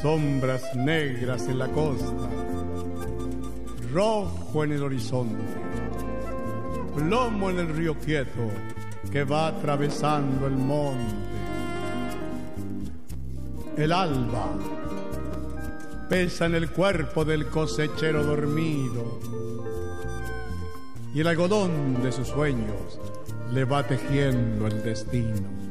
sombras negras en la costa, rojo en el horizonte, plomo en el río quieto que va atravesando el monte. El alba pesa en el cuerpo del cosechero dormido y el algodón de sus sueños le va tejiendo el destino.